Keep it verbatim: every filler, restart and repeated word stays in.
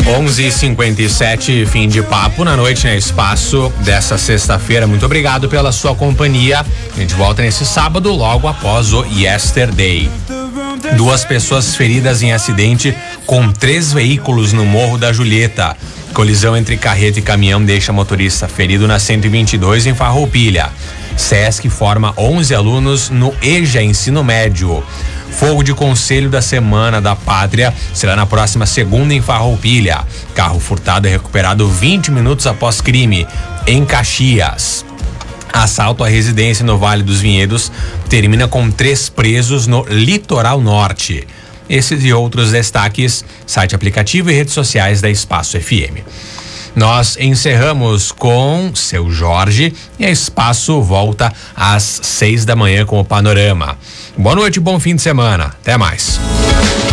onze e cinquenta e sete, fim de papo na noite, né? Espaço dessa sexta-feira. Muito obrigado pela sua companhia. A gente volta nesse sábado, logo após o Yesterday. Duas pessoas feridas em acidente com três veículos no Morro da Julieta. Colisão entre carreta e caminhão deixa motorista ferido na cento e vinte e dois em Farroupilha. SESC forma onze alunos no EJA Ensino Médio. Fogo de Conselho da Semana da Pátria será na próxima segunda em Farroupilha. Carro furtado é recuperado vinte minutos após crime em Caxias. Assalto à residência no Vale dos Vinhedos termina com três presos no Litoral Norte. Esses e outros destaques, site, aplicativo e redes sociais da Espaço F M. Nós encerramos com Seu Jorge e a Espaço volta às seis da manhã com o Panorama. Boa noite, bom fim de semana. Até mais.